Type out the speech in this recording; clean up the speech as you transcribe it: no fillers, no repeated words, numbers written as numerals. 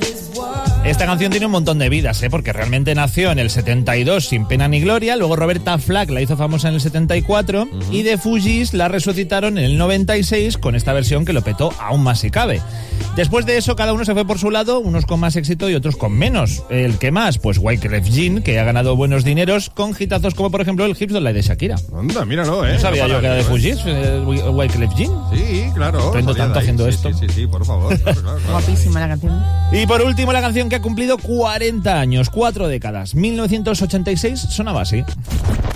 Esta canción tiene un montón de vidas, porque realmente nació en el 72 sin pena ni gloria, luego Roberta Flack la hizo famosa en el 74 y The Fugees la resucitaron en el 96 con esta versión que lo petó aún más si cabe. Después de eso, cada uno se fue por su lado, unos con más éxito y otros con menos. ¿El que más? Pues Wyclef Jean, que ha ganado buenos dineros con hitazos como por ejemplo el Hips Don't Lie de Shakira. Anda, míralo, ¿No sabía yo que era de Fugees, Wyclef Jean? Sí, claro. Aprendo tanto haciendo esto. Sí, por favor. Claro. Guapísima la canción. Y por último, la canción que ha cumplido 40 años, 4 décadas. 1986 sonaba así.